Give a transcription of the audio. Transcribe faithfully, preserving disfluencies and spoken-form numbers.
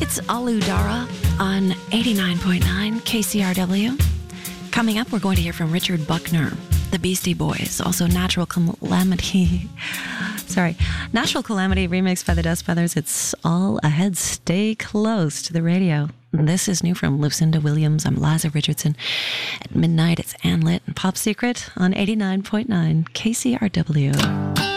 It's Alu Dara on eighty-nine point nine K C R W. Coming up, we're going to hear from Richard Buckner, the Beastie Boys, also Natural Calamity. Sorry, Natural Calamity remixed by the Dust Brothers. It's all ahead. Stay close to the radio. This is new from Lucinda Williams. I'm Liza Richardson. At midnight, it's Ann Litt and Pop Secret on eighty-nine point nine K C R W.